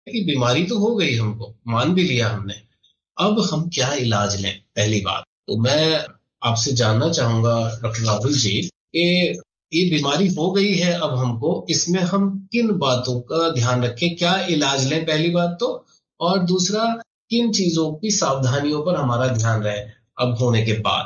कि बीमारी तो हो गई, हमको मान भी लिया हमने, अब हम क्या इलाज लें, पहली बात तो मैं आपसे जानना चाहूंगा डॉक्टर राहुल जी कि ये बीमारी हो गई है अब हमको, इसमें हम किन बातों का ध्यान रखें, क्या इलाज लें पहली बात तो, और दूसरा किन चीजों की सावधानियों पर हमारा ध्यान रहे अब होने के बाद।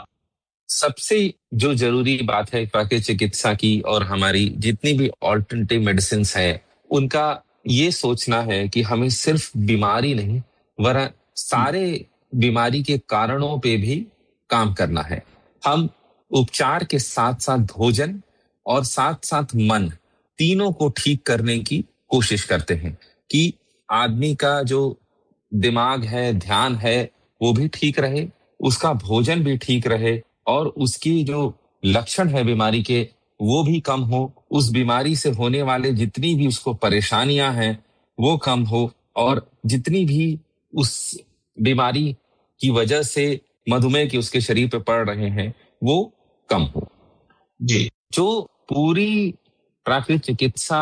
सबसे जो जरूरी बात है प्राकृतिक चिकित्सा की और हमारी जितनी भी ऑल्टरनेटिव मेडिसिन है, उनका ये सोचना है कि हमें सिर्फ बीमारी नहीं, वरन सारे बीमारी के कारणों पे भी काम करना है। हम उपचार के साथ साथ भोजन और साथ साथ मन, तीनों को ठीक करने की कोशिश करते हैं कि आदमी का जो दिमाग है, ध्यान है, वो भी ठीक रहे, उसका भोजन भी ठीक रहे, और उसकी जो लक्षण है बीमारी के वो भी कम हो, उस बीमारी से होने वाले जितनी भी उसको परेशानियां हैं वो कम हो, और जितनी भी उस बीमारी की वजह से मधुमेह के उसके शरीर पे पड़ रहे हैं वो कम हो। जी जो पूरी प्राकृतिक चिकित्सा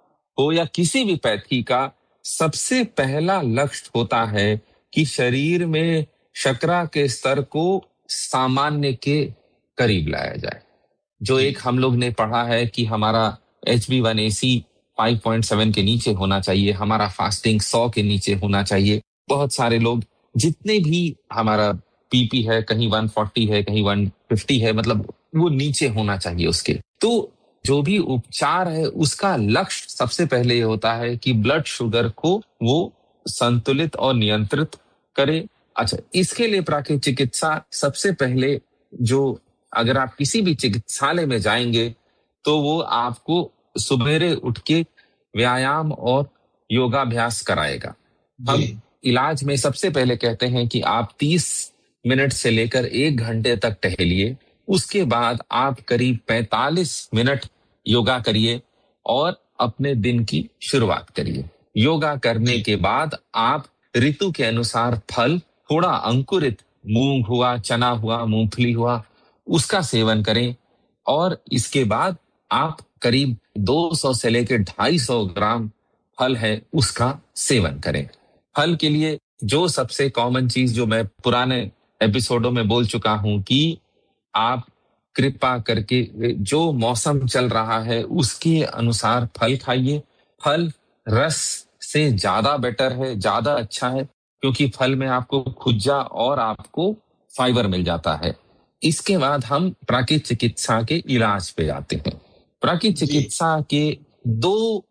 हो या किसी भी पैथी का सबसे पहला लक्ष्य होता है कि शरीर में शर्करा के स्तर को सामान्य के करीब लाया जाए। जो जी एक हम लोग ने पढ़ा है कि हमारा HB1AC 5.7 के नीचे होना चाहिए, हमारा फास्टिंग 100 के नीचे होना चाहिए। बहुत सारे लोग जितने भी हमारा पीपी है, कहीं 140 है, कहीं 150 है, मतलब वो नीचे होना चाहिए उसके। तो जो भी उपचार है उसका लक्ष्य सबसे पहले ये होता है कि ब्लड शुगर को वो संतुलित और नियंत्रित करे। अच्छा, इसके लिए प्राकृतिक चिकित्सा सबसे पहले जो, अगर आप किसी भी चिकित्सालय में जाएंगे तो वो आपको सुबेरे उठ के व्यायाम और योगाभ्यास कराएगा। जी हम इलाज में सबसे पहले कहते हैं कि आप 30 मिनट से लेकर 1 घंटे तक टहलिए, उसके बाद आप करीब 45 मिनट योगा करिए और अपने दिन की शुरुआत करिए। योगा करने जी के बाद आप ऋतु के अनुसार फल, थोड़ा अंकुरित मूंग हुआ, चना हुआ, मूंगफली हुआ, उसका सेवन करें, और इसके बाद आप करीब 200 से लेकर 250 ग्राम फल है उसका सेवन करें। फल के लिए जो सबसे कॉमन चीज जो मैं पुराने एपिसोडों में बोल चुका हूं कि आप कृपा करके जो मौसम चल रहा है उसके अनुसार फल खाइए। फल रस से ज्यादा बेटर है, ज्यादा अच्छा है, क्योंकि फल में आपको खुजा और आपको फाइबर मिल जाता है। इसके बाद हम प्राकृतिक चिकित्सा के इलाज पे आते हैं। प्राकृतिक जी चिकित्सा के दो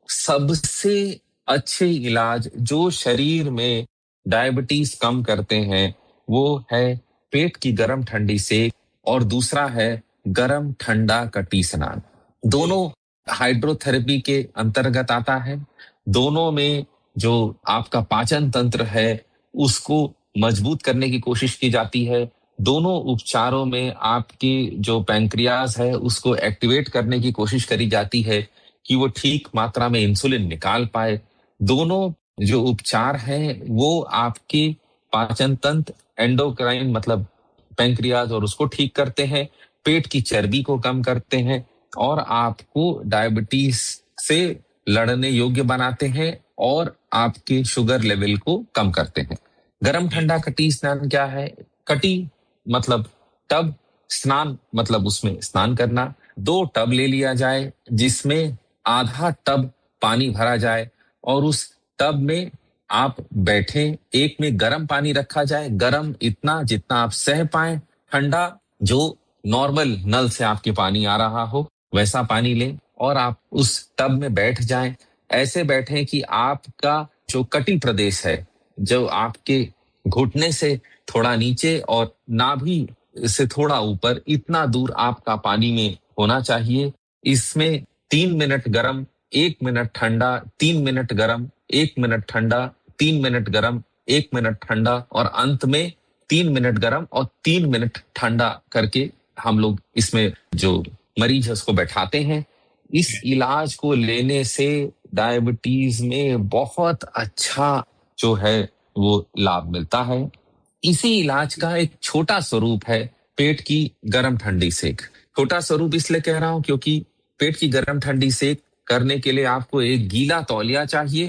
सबसे अच्छे इलाज जो शरीर में डायबिटीज कम करते हैं वो है पेट की गर्म ठंडी सेक, और दूसरा है गर्म ठंडा कटी स्नान। जी दोनों हाइड्रोथेरेपी के अंतर्गत आता है। दोनों में जो आपका पाचन तंत्र है उसको मजबूत करने की कोशिश की जाती है। दोनों उपचारों में आपकी जो पैंक्रियाज है उसको एक्टिवेट करने की कोशिश करी जाती है कि वो ठीक मात्रा में इंसुलिन निकाल पाए। दोनों जो उपचार हैं वो आपकी पाचन तंत्र, एंडोक्राइन मतलब पैंक्रियाज, और उसको ठीक करते हैं, पेट की चर्बी को कम करते हैं, और आपको डायबिटीज से लड़ने योग्य बनाते हैं, और आपके शुगर लेवल को कम करते हैं। गरम जी ठंडा कटी स्नान क्या है? कटी मतलब टब, स्नान मतलब उसमें स्नान करना। 2 टब ले लिया जाए जिसमें आधा टब पानी भरा जाए, और उस टब में आप बैठे, एक में गर्म पानी रखा जाए, गर्म इतना जितना आप सह पाए, ठंडा जो नॉर्मल नल से आपके पानी आ रहा हो वैसा पानी लें, और आप उस टब में बैठ जाएं। ऐसे बैठें कि आपका जो कटी प्रदेश है, जो आपके घुटने से थोड़ा नीचे और नाभि से थोड़ा ऊपर, इतना दूर आपका पानी में होना चाहिए। इसमें 3 मिनट गर्म, 1 मिनट ठंडा, 3 मिनट गर्म, 1 मिनट ठंडा, 3 मिनट गर्म, 1 मिनट ठंडा, और अंत में 3 मिनट गर्म और 3 मिनट ठंडा करके हम लोग इसमें जो मरीज है उसको बैठाते हैं। इस इलाज को लेने से डायबिटीज में बहुत अच्छा जो है वो लाभ मिलता है। इसी इलाज का एक छोटा स्वरूप है पेट की गर्म ठंडी सेक। छोटा स्वरूप इसलिए कह रहा हूं क्योंकि पेट की गर्म ठंडी सेक करने के लिए आपको एक गीला तौलिया चाहिए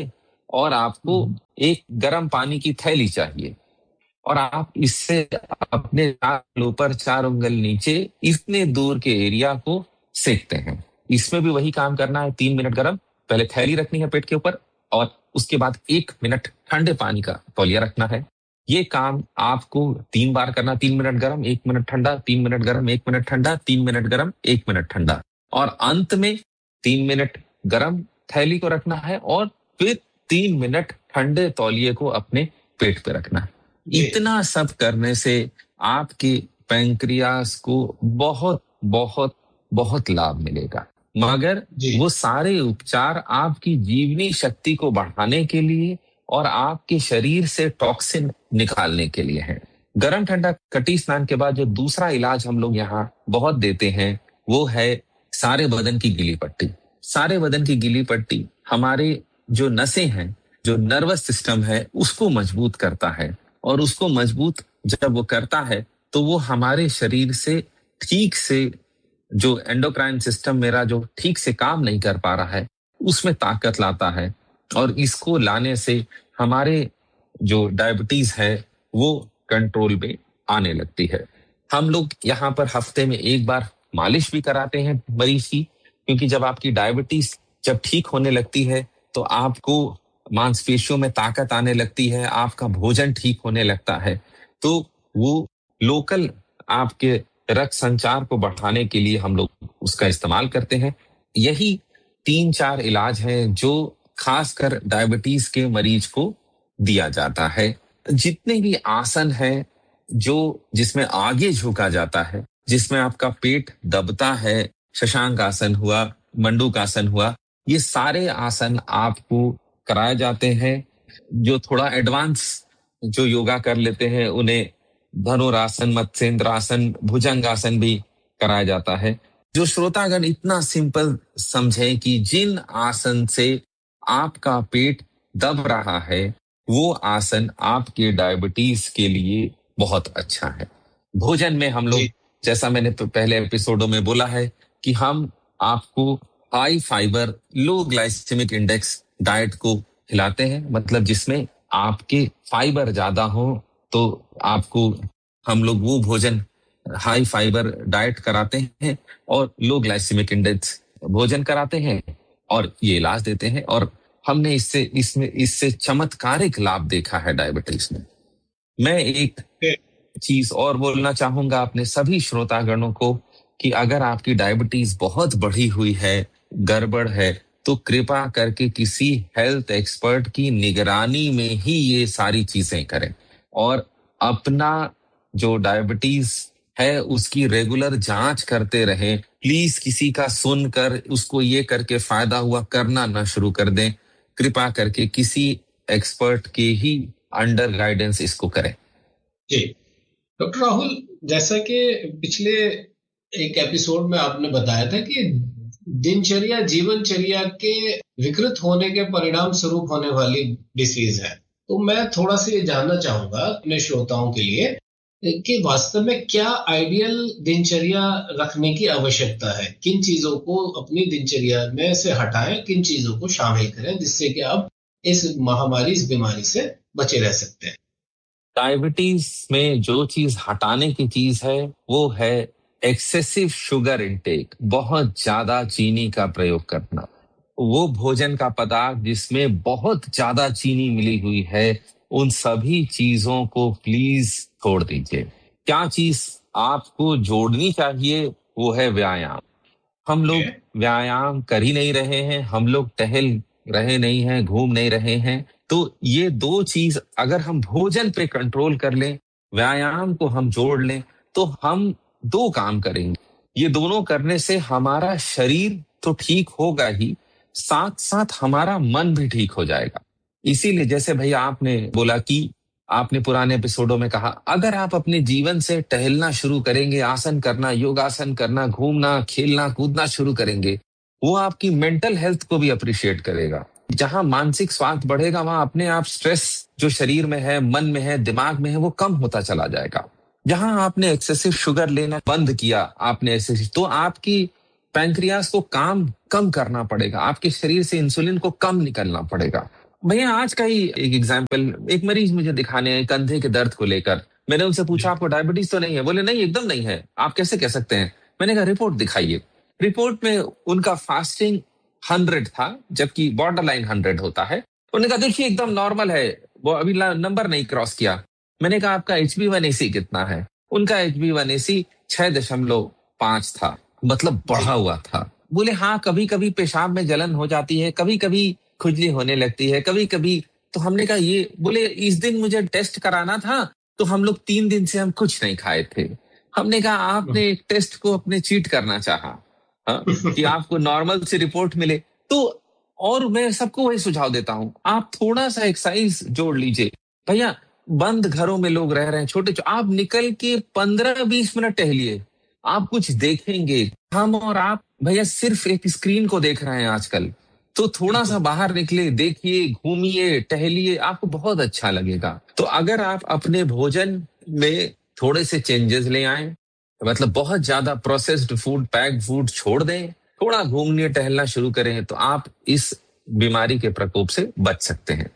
और आपको एक गर्म पानी की थैली चाहिए, और आप इससे अपने 4 ऊपर 4 उंगल नीचे इतने दूर के एरिया को सेकते हैं। इसमें भी वही काम करना है, 3 मिनट गर्म, पहले थैली रखनी है पेट के ऊपर, और उसके बाद 1 मिनट ठंडे पानी का तौलिया रखना है। ये काम आपको 3 बार करना, 3 मिनट गर्म 1 मिनट ठंडा, 3 मिनट गर्म 1 मिनट ठंडा, 3 मिनट गर्म 1 मिनट ठंडा, और अंत में 3 मिनट गर्म थैली को रखना है, और फिर 3 मिनट ठंडे तौलिए को अपने पेट पे रखना है। इतना सब करने से आपके पैंक्रियास को बहुत बहुत बहुत लाभ मिलेगा, मगर वो सारे उपचार आपकी जीवनी शक्ति को बढ़ाने के लिए और आपके शरीर से टॉक्सिन निकालने के लिए है। गर्म ठंडा कटी स्नान के बाद जो दूसरा इलाज हम लोग यहाँ बहुत देते हैं वो है सारे बदन की गीली पट्टी। सारे बदन की गीली पट्टी हमारे जो नसें हैं, जो नर्वस सिस्टम है, उसको मजबूत करता है, और उसको मजबूत जब वो करता है तो वो हमारे शरीर से ठीक से जो एंडोक्राइन सिस्टम मेरा जो ठीक से काम नहीं कर पा रहा है उसमें ताकत लाता है, और इसको लाने से हमारे जो डायबिटीज है वो कंट्रोल में आने लगती है। हम लोग यहाँ पर हफ्ते में 1 बार मालिश भी कराते हैं मरीज की, क्योंकि जब आपकी डायबिटीज जब ठीक होने लगती है तो आपको मांसपेशियों में ताकत आने लगती है, आपका भोजन ठीक होने लगता है, तो वो लोकल आपके रक्त संचार को बढ़ाने के लिए हम लोग उसका इस्तेमाल करते हैं। यही 3-4 इलाज हैं जो खासकर डायबिटीज के मरीज को दिया जाता है। जितने भी आसन हैं जो जिसमें आगे झुका जाता है, जिसमें आपका पेट दबता है, शशांक आसन हुआ, मंडूक आसन हुआ, ये सारे आसन आपको कराए जाते हैं। जो थोड़ा एडवांस जो योगा कर लेते हैं उन्हें धनुरासन, मत्स्येंद्रासन, भुजंगासन भी कराया जाता है। जो श्रोतागण इतना सिंपल समझे कि जिन आसन से आपका पेट दब रहा है वो आसन आपके डायबिटीज के लिए बहुत अच्छा है। भोजन में हम लोग, जैसा मैंने पहले एपिसोडों में बोला है, कि हम आपको हाई फाइबर लो ग्लाइसेमिक इंडेक्स डाइट को खिलाते हैं, मतलब जिसमें आपके फाइबर ज्यादा हो तो आपको हम लोग वो भोजन हाई फाइबर डाइट कराते हैं, और लो ग्लाइसेमिक इंडेक्स भोजन कराते हैं, और ये इलाज देते हैं। और हमने इससे चमत्कारिक लाभ देखा है डायबिटीज में। मैं एक चीज और बोलना चाहूंगा अपने सभी श्रोतागणों को कि अगर आपकी डायबिटीज बहुत बढ़ी हुई है, गड़बड़ है, तो कृपा करके किसी हेल्थ एक्सपर्ट की निगरानी में ही ये सारी चीजें करें, और अपना जो डायबिटीज है उसकी रेगुलर जांच करते रहें। प्लीज किसी का सुनकर उसको ये करके फायदा हुआ करना ना शुरू कर दें। कृपा करके किसी एक्सपर्ट के ही अंडर गाइडेंस इसको करें। जी डॉक्टर राहुल, जैसा कि पिछले एक एपिसोड में आपने बताया था कि दिनचर्या जीवनचर्या के विकृत होने के परिणाम स्वरूप होने वाली डिसीज है, तो मैं थोड़ा सा ये जानना चाहूंगा अपने श्रोताओं के लिए कि वास्तव में क्या आइडियल दिनचर्या रखने की आवश्यकता है। किन चीजों को अपनी दिनचर्या में से हटाएं, किन चीजों को शामिल करें जिससे कि आप इस महामारी, इस बीमारी से बचे रह सकते हैं। डायबिटीज में जो चीज हटाने की चीज है वो है एक्सेसिव शुगर इनटेक, बहुत ज्यादा चीनी का प्रयोग करना। वो भोजन का पदार्थ जिसमें बहुत ज्यादा चीनी मिली हुई है, उन सभी चीजों को प्लीज छोड़ दीजिए। क्या चीज आपको जोड़नी चाहिए वो है व्यायाम। हम लोग व्यायाम कर ही नहीं रहे हैं, हम लोग टहल रहे नहीं हैं, घूम नहीं रहे हैं, तो ये 2 चीज अगर हम भोजन पे कंट्रोल कर लें, व्यायाम को हम जोड़ लें, तो हम 2 काम करेंगे। ये दोनों करने से हमारा शरीर तो ठीक होगा ही, साथ साथ हमारा मन भी ठीक हो जाएगा। इसीलिए जैसे भैया आपने बोला कि आपने पुराने एपिसोडों में कहा, अगर आप अपने जीवन से टहलना शुरू करेंगे, आसन करना, योगासन करना, घूमना, खेलना, कूदना शुरू करेंगे, वो आपकी मेंटल हेल्थ को भी अप्रिशिएट करेगा। जहां मानसिक स्वास्थ्य बढ़ेगा वहां अपने आप स्ट्रेस जो शरीर में है, मन में है, दिमाग में है, वो कम होता चला जाएगा। जहां आपने एक्सेसिव शुगर लेना बंद किया, आपने एक्सेसिव, तो आपकी पैंक्रियास को काम कम करना पड़ेगा, आपके शरीर से इंसुलिन को कम निकलना पड़ेगा, भैया आज का ही एक एग्जाम्पल, एक मरीज मुझे दिखाने आए कंधे के दर्द को लेकर। मैंने उनसे पूछा आपको डायबिटीज तो नहीं है? बोले नहीं, एकदम नहीं है। आप कैसे कह सकते हैं? मैंने कहा रिपोर्ट दिखाइए। रिपोर्ट में उनका फास्टिंग 100 था, जबकि बॉर्डर लाइन 100 होता है। उन्होंने कहा देखिए एकदम नॉर्मल है, वो अभी नंबर नहीं क्रॉस किया। मैंने कहा आपका HbA1c कितना है? उनका HbA1c 6.5 था, मतलब बढ़ा हुआ था। बोले हाँ, कभी कभी पेशाब में जलन हो जाती है, कभी कभी खुजली होने लगती है, कभी कभी। तो हमने कहा ये, बोले इस दिन मुझे टेस्ट कराना था तो हम लोग 3 दिन से हम कुछ नहीं खाए थे। हमने कहा आपने एक टेस्ट को अपने चीट करना चाहा, हाँ, कि आपको नॉर्मल से रिपोर्ट मिले। तो और मैं सबको वही सुझाव देता हूं, आप थोड़ा सा एक्सरसाइज जोड़ लीजिए। भैया बंद घरों में लोग रह रहे हैं, छोटे आप निकल के 15-20 मिनट टहलिए, आप कुछ देखेंगे। हम और आप भैया सिर्फ एक स्क्रीन को देख रहे हैं आजकल। तो थोड़ा सा बाहर निकले, देखिए, घूमिए, टहलिए, आपको बहुत अच्छा लगेगा। तो अगर आप अपने भोजन में थोड़े से चेंजेस ले आए, मतलब बहुत ज्यादा प्रोसेस्ड फूड, पैक्ड फूड छोड़ दें, थोड़ा घूमने टहलना शुरू करें, तो आप इस बीमारी के प्रकोप से बच सकते हैं।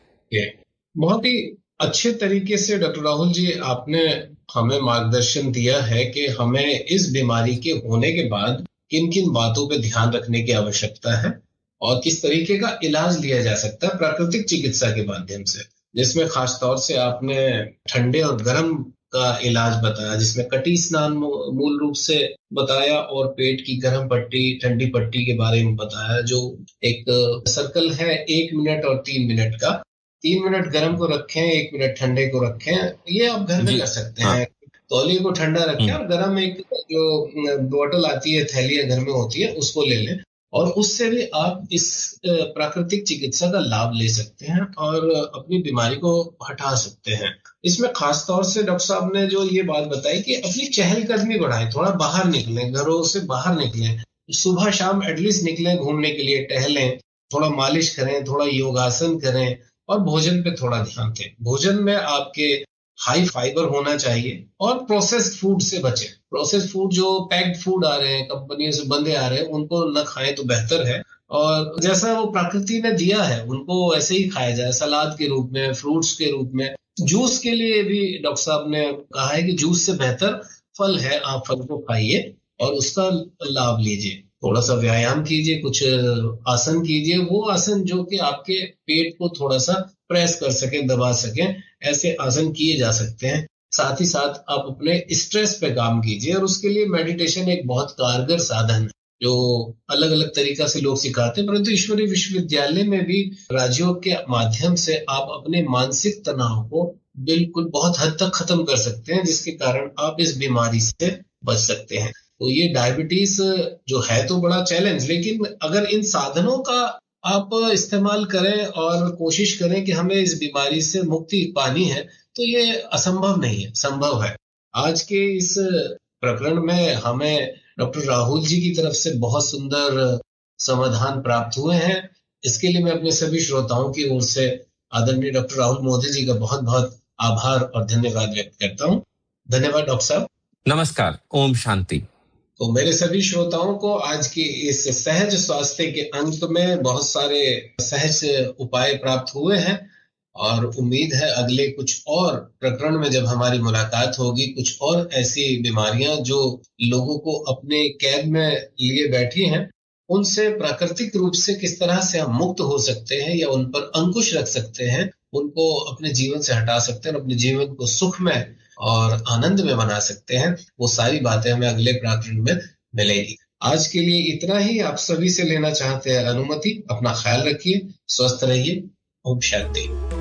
बहुत ही अच्छे तरीके से डॉक्टर राहुल जी आपने हमें मार्गदर्शन दिया है कि हमें इस बीमारी के होने के बाद किन किन बातों पे ध्यान रखने की आवश्यकता है और किस तरीके का इलाज लिया जा सकता है प्राकृतिक चिकित्सा के माध्यम से, जिसमें खास तौर से आपने ठंडे और गर्म का इलाज बताया, जिसमें कटी स्नान मूल रूप से बताया और पेट की गर्म पट्टी ठंडी पट्टी के बारे में बताया, जो एक सर्कल है 1 मिनट और 3 मिनट का। 3 मिनट गर्म को रखें, 1 मिनट ठंडे को रखें, ये आप घर में कर सकते हैं। तौलिए को ठंडा रखें और गर्म एक जो बोतल आती है, थैलियां घर में होती है, उसको ले लें और उससे भी आप इस प्राकृतिक चिकित्सा का लाभ ले सकते हैं और अपनी बीमारी को हटा सकते हैं। इसमें खास तौर से डॉक्टर साहब ने जो ये बात बताई कि अपनी चहलकदमी बढ़ाएं, थोड़ा बाहर निकलें, घरों से बाहर निकलें, सुबह शाम एटलीस्ट निकलें घूमने के लिए, टहलें, थोड़ा मालिश करें, थोड़ा योगासन करें और भोजन पे थोड़ा ध्यान दें। भोजन में आपके हाई फाइबर होना चाहिए और प्रोसेस्ड फूड से बचें। प्रोसेस्ड फूड जो पैक्ड फूड आ रहे हैं, कंपनियों से बंदे आ रहे हैं, उनको न खाएं तो बेहतर है। और जैसा वो प्रकृति ने दिया है उनको वैसे ही खाया जाए, सलाद के रूप में, फ्रूट्स के रूप में। जूस के लिए भी डॉक्टर साहब ने कहा है कि जूस से बेहतर फल है, आप फल को खाइए और उसका लाभ लीजिए। थोड़ा सा व्यायाम कीजिए, कुछ आसन कीजिए, वो आसन जो कि आपके पेट को थोड़ा सा प्रेस कर सके, दबा सके, ऐसे आसन किए जा सकते हैं। साथ ही साथ आप अपने स्ट्रेस पे काम कीजिए और उसके लिए मेडिटेशन एक बहुत कारगर साधन है, जो अलग अलग तरीका से लोग सिखाते हैं, परंतु ईश्वरीय विश्वविद्यालय में भी राजयोग के माध्यम से आप अपने मानसिक तनाव को बिल्कुल बहुत हद तक खत्म कर सकते हैं, जिसके कारण आप इस बीमारी से बच सकते हैं। तो ये डायबिटीज जो है तो बड़ा चैलेंज, लेकिन अगर इन साधनों का आप इस्तेमाल करें और कोशिश करें कि हमें इस बीमारी से मुक्ति पानी है, तो ये असंभव नहीं है, संभव है। आज के इस प्रकरण में हमें डॉक्टर राहुल जी की तरफ से बहुत सुंदर समाधान प्राप्त हुए हैं। इसके लिए मैं अपने सभी श्रोताओं की ओर से आदरणीय डॉक्टर राहुल मोदी जी का बहुत बहुत आभार और धन्यवाद व्यक्त करता हूँ। धन्यवाद डॉक्टर साहब। नमस्कार, ओम शांति। तो मेरे सभी श्रोताओं को आज की इस सहज स्वास्थ्य के अंक में बहुत सारे सहज उपाय प्राप्त हुए हैं और उम्मीद है अगले कुछ और प्रकरण में जब हमारी मुलाकात होगी, कुछ और ऐसी बीमारियां जो लोगों को अपने कैद में लिए बैठी हैं, उनसे प्राकृतिक रूप से किस तरह से हम मुक्त हो सकते हैं या उन पर अंकुश रख सकते हैं, उनको अपने जीवन से हटा सकते हैं और अपने जीवन को सुखमय और आनंद में बना सकते हैं, वो सारी बातें हमें अगले प्रकरण में मिलेगी। आज के लिए इतना ही। आप सभी से लेना चाहते हैं अनुमति। अपना ख्याल रखिए, स्वस्थ रहिए। ओम शांति।